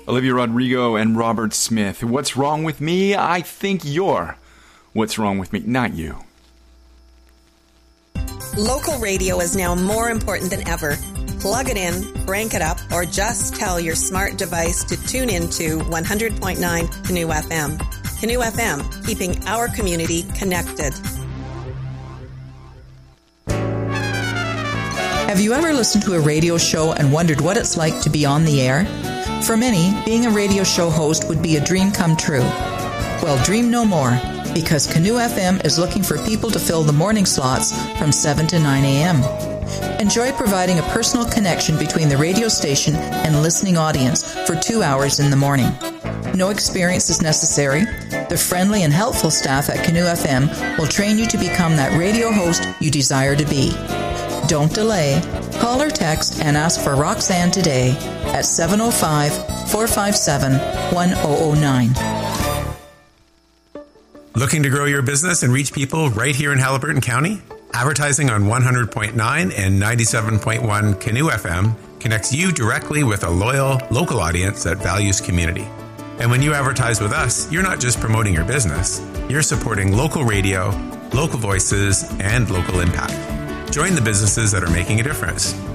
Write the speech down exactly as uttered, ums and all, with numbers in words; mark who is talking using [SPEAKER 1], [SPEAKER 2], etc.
[SPEAKER 1] Olivia Rodrigo and Robert Smith. What's wrong with me? I think you're what's wrong with me, not you.
[SPEAKER 2] Local radio is now more important than ever. Plug it in, crank it up, or just tell your smart device to tune into one hundred point nine Canoe F M. Canoe F M, keeping our community connected.
[SPEAKER 3] Have you ever listened to a radio show and wondered what it's like to be on the air? For many, being a radio show host would be a dream come true. Well, dream no more, because Canoe F M is looking for people to fill the morning slots from seven to nine a.m. Enjoy providing a personal connection between the radio station and listening audience for two hours in the morning. No experience is necessary. The friendly and helpful staff at Canoe F M will train you to become that radio host you desire to be. Don't delay. Call or text and ask for Roxanne today at seven oh five, four five seven, one oh oh nine.
[SPEAKER 4] Looking to grow your business and reach people right here in Haliburton County? Advertising on one hundred point nine and ninety-seven point one Canoe F M connects you directly with a loyal, local audience that values community. And when you advertise with us, you're not just promoting your business, you're supporting local radio, local voices, and local impact. Join the businesses that are making a difference.